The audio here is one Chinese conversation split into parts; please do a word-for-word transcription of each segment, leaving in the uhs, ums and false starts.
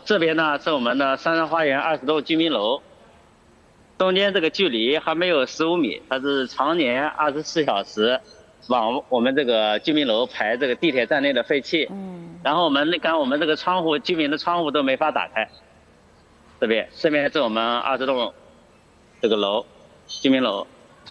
这边呢是我们的三山花园二十栋居民楼，中间这个距离还没有十五米，它是常年二十四小时往我们这个居民楼排这个地铁站内的废气。嗯。然后我们那刚我们这个窗户，居民的窗户都没法打开。这边这边是我们二十栋这个楼，居民楼。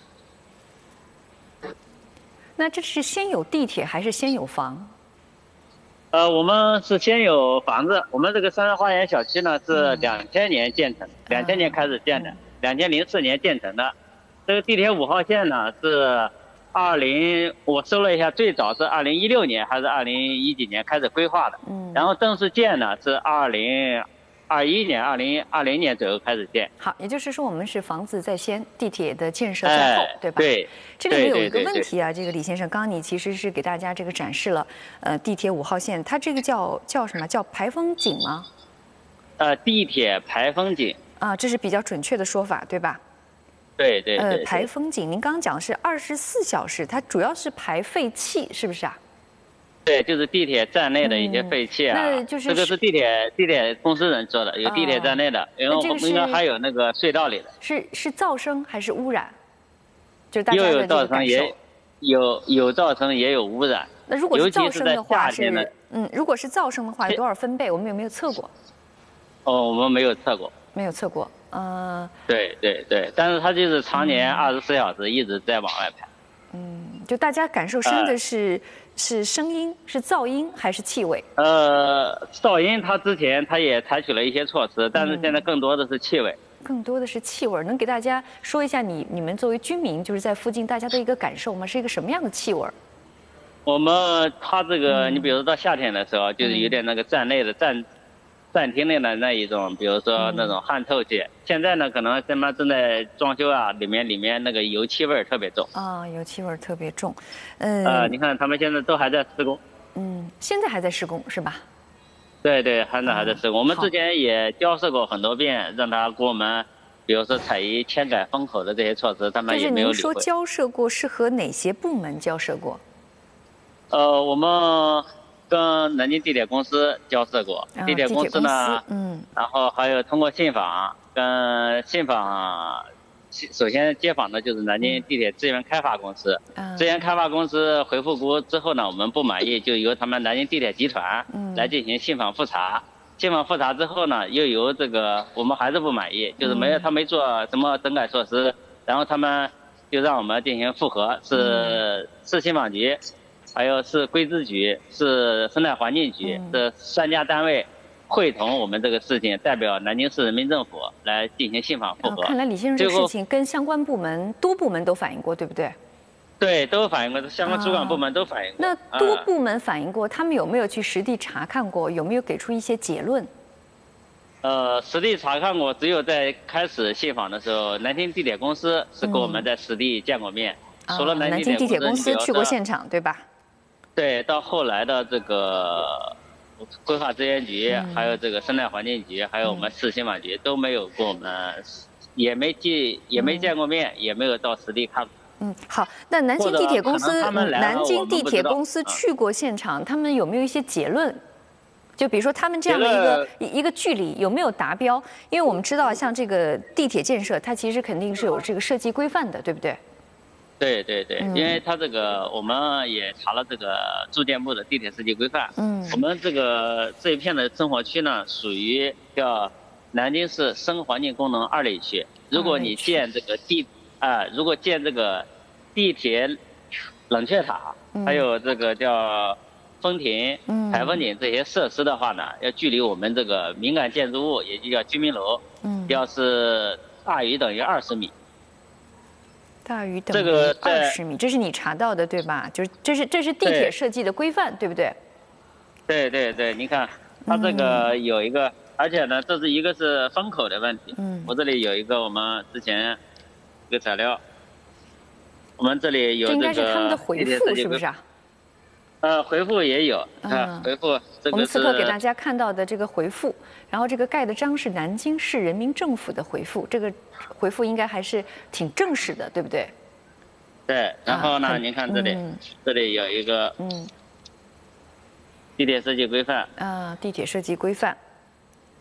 那这是先有地铁还是先有房？ 呃，我们是先有房子，我们这个三山花园小区呢是两千年建成，两千年开始建的，两千零四年建成的。这个地铁五号线呢是二零，我搜了一下，最早是二零一六年还是二零一几年开始规划的，嗯，然后正式建呢是二零二一年、二零二零年左右开始建。 好，也就是说我们是房子在先，地铁的建设在后， 哎、 对吧？ 对。 这里面有一个问题啊，这个李先生，刚刚你其实是给大家这个展示了，呃，地铁五号线，它这个叫叫什么？叫排风井吗？ 呃，地铁排风井。 啊，这是比较准确的说法，对吧？ 对对对。 呃，排风井，您刚刚讲是二十四小时，它主要是排废气，是不是啊？ 对，就是地铁站内的一些废气啊。 嗯、那就是这个是地铁地铁公司人做的，有地铁站内的， 哦、 因为我们应该还有那个隧道里的。 是是噪声还是污染？就是大家的又有噪声，也有有噪声，也有污染。 那如果是噪声的话是， 是嗯，如果是噪声的话，有多少分贝？我们有没有测过？ 哦，我们没有测过。 没有测过，呃。 对对对，但是它就是常年二十四小时一直在往外排。 嗯，就大家感受深的是、呃、是声音，是噪音还是气味？ 呃，噪音它之前它也采取了一些措施，但是现在更多的是气味。嗯更多的是气味，能给大家说一下你你们作为居民，就是在附近大家的一个感受吗？是一个什么样的气味？ 我们它这个，你比如说到夏天的时候，嗯、就是有点那个站内的站站厅内的那一种，比如说那种汗臭气。嗯、现在呢，可能他们正在装修啊，里面里面那个油气味特别重。 啊、哦，油气味特别重。嗯。 呃，你看他们现在都还在施工。 嗯，现在还在施工是吧？ 对对，还在还在施工。我们之前也交涉过很多遍，让他给我们，比如说采移迁改风口的这些措施，他们也没有理会。 就是您说交涉过是和哪些部门交涉过？ 呃，我们跟南京地铁公司交涉过， 哦、 地铁公司呢， 司嗯， 然后还有通过信访跟信访。首先接访的就是南京地铁资源开发公司，嗯、资源开发公司回复过之后呢，我们不满意，就由他们南京地铁集团来进行信访复查。嗯、信访复查之后呢，又由这个我们还是不满意，就是没有他没做什么整改措施，然后他们就让我们进行复核，是市信访局，还有是规资局，是生态环境局，这三家单位。会同我们这个事情，代表南京市人民政府来进行信访复核。 哦、看来李先生这个事情跟相关部门多部门都反映过，对不对？ 对，都反映过，相关主管部门都反映过。 那多部门反映过，他们有没有去实地查看过？有没有给出一些结论？ 呃，实地查看过，只有在开始信访的时候，南京地铁公司是跟我们在实地见过面。 嗯、 除了南京地铁公司去过现场，对吧？ 对，到后来的这个。规划资源局，嗯、还有这个生态环境局，还有我们市信访局、嗯、都没有跟我们，也没见也没见过面，嗯、也没有到实地看过。 嗯，好，那南京地铁公司，南京地铁公司去过现场，嗯、他们有没有一些结论？就比如说他们这样的一个一个距离有没有达标？因为我们知道，像这个地铁建设，它其实肯定是有这个设计规范的，对不对？ 对对对，因为它这个我们也查了这个住建部的地铁设计规范。嗯，我们这个这一片的生活区呢，属于叫南京市生环境功能二类区。如果你建这个地啊、呃，如果建这个地铁冷却塔，嗯、还有这个叫风亭、排风井这些设施的话呢，要距离我们这个敏感建筑物，也就叫居民楼，嗯，要是大于等于二十米。 大于等于二十米，这是你查到的对吧？就是这是这是地铁设计的规范，对不对？ 对对对，你看它这个有一个，嗯、而且呢，这是一个是风口的问题。嗯，我这里有一个我们之前一个材料，我们这里有这个这应该是他们的回复，是不是啊？ 呃，回复也有，啊，回复这个是我们此刻给大家看到的这个回复，然后这个盖的章是南京市人民政府的回复，这个回复应该还是挺正式的，对不对？ 对，然后呢，您看这里，这里有一个，嗯，地铁设计规范。 啊，地铁设计规范。